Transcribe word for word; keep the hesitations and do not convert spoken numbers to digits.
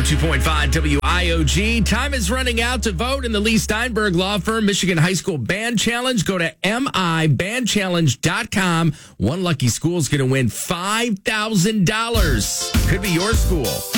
two point five W I O G. Time is running out to vote in the Lee Steinberg Law Firm Michigan High School Band Challenge. Go to M I band challenge dot com. One lucky school is going to win five thousand dollars. Could be your school.